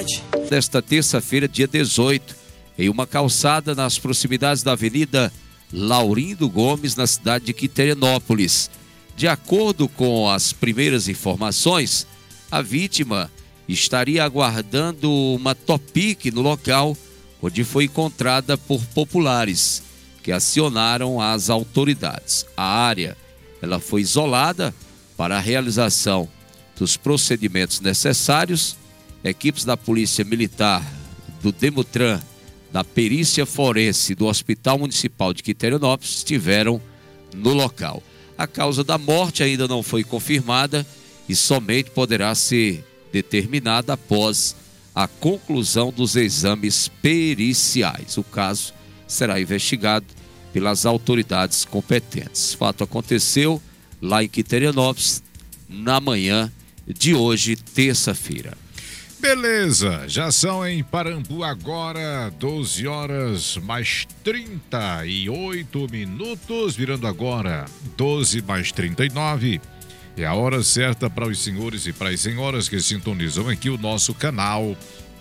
cidade. Desta terça-feira, dia 18, em uma calçada nas proximidades da Avenida Laurindo Gomes, na cidade de Quiterianópolis. De acordo com as primeiras informações, a vítima estaria aguardando uma Topic no local, onde foi encontrada por populares, que acionaram as autoridades. A área ela foi isolada para a realização dos procedimentos necessários. Equipes da Polícia Militar, do Demutran, da Perícia Forense do Hospital Municipal de Quiterianópolis estiveram no local. A causa da morte ainda não foi confirmada e somente poderá ser determinada após a conclusão dos exames periciais. O caso será investigado pelas autoridades competentes. O fato aconteceu lá em Quiterianópolis na manhã de hoje, terça-feira. Beleza, já são em Parambu agora 12 horas mais 38 minutos, virando agora 12 mais 39. É a hora certa para os senhores e para as senhoras que sintonizam aqui o nosso canal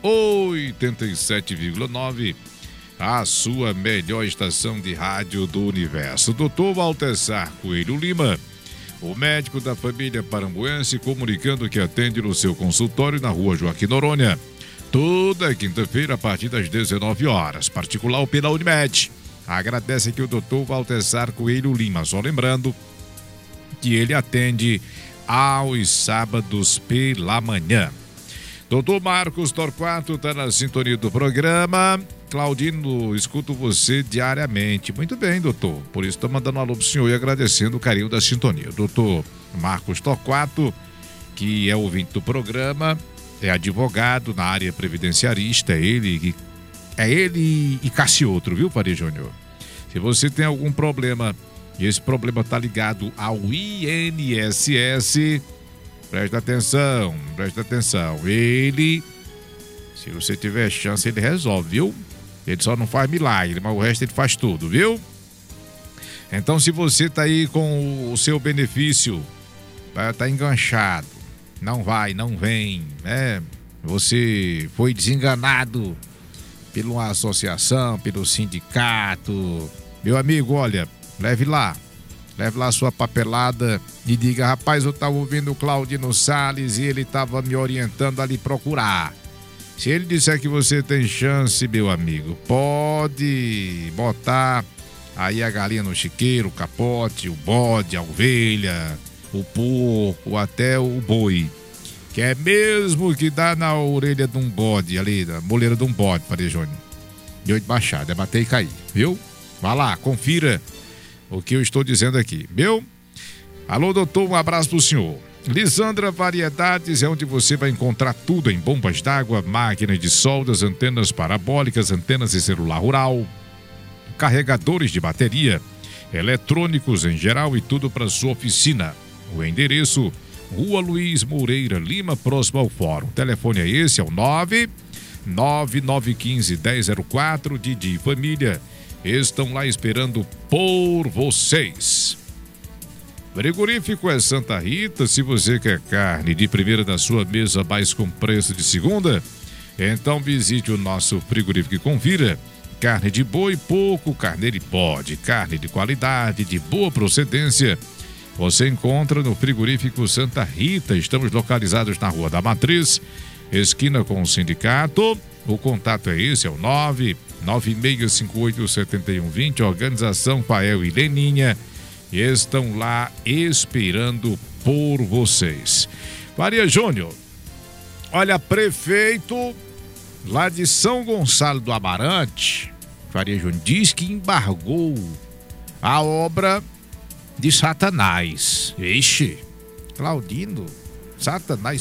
87,9, a sua melhor estação de rádio do universo. Dr. Baltazar Coelho Lima, o médico da família parambuense, comunicando que atende no seu consultório na rua Joaquim Noronha, toda quinta-feira a partir das 19 horas, particular pela Unimed. Agradece aqui o Dr. Baltazar Coelho Lima, só lembrando que ele atende aos sábados pela manhã. Doutor Marcos Torquato está na sintonia do programa. Claudino, escuto você diariamente. Muito bem, doutor. Por isso estou mandando um alô pro senhor e agradecendo o carinho da sintonia. Doutor Marcos Torquato, que é ouvinte do programa, é advogado na área previdenciarista. É ele e Cassiotro, viu, Faria Júnior? Se você tem algum problema e esse problema está ligado ao INSS, presta atenção. Ele, se você tiver chance, ele resolve, viu? Ele só não faz milagre, mas o resto ele faz tudo, viu? Então, se você tá aí com o seu benefício, tá enganchado, não vai, não vem, né? Você foi desenganado por uma associação, pelo sindicato. Meu amigo, olha, leve lá a sua papelada e diga: rapaz, eu tava ouvindo o Claudino Salles e ele tava me orientando a lhe procurar. Se ele disser que você tem chance, meu amigo, pode botar aí a galinha no chiqueiro, o capote, o bode, a ovelha, o porco, até o boi. Que é mesmo que dá na orelha de um bode ali, na moleira de um bode, Faria Júnior. De 8 baixado, é bater e cair, viu? Vá lá, confira o que eu estou dizendo aqui, viu? Alô, doutor, um abraço pro senhor. Lisandra Variedades é onde você vai encontrar tudo em bombas d'água, máquinas de soldas, antenas parabólicas, antenas de celular rural, carregadores de bateria, eletrônicos em geral e tudo para sua oficina. O endereço: Rua Luiz Moreira Lima, próximo ao Fórum. O telefone é esse, é o 99915-1004. Didi e família estão lá esperando por vocês. Frigorífico é Santa Rita. Se você quer carne de primeira da sua mesa, mas com preço de segunda, então visite o nosso frigorífico e confira. Carne de boi, porco, carneiro e bode, carne de qualidade, de boa procedência, você encontra no Frigorífico Santa Rita. Estamos localizados na Rua da Matriz, esquina com o Sindicato. O contato é esse, é o 996587120. Organização Fael e Leninha estão lá esperando por vocês. Faria Júnior, olha, prefeito lá de São Gonçalo do Amarante, Faria Júnior, diz que embargou a obra de Satanás. Ixi, Claudino, Satanás